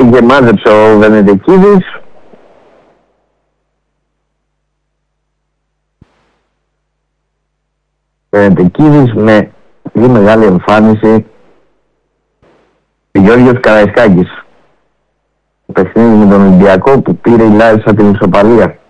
μπήκε, μάζεψε ο Βενετεκίδης. Βενετεκίδης με πολύ μεγάλη εμφάνιση. Γιώργος Καραϊσκάκης. Το παιχνίδι με τον Ολυμπιακό που πήρε η Λάρισα την ισοπαλία.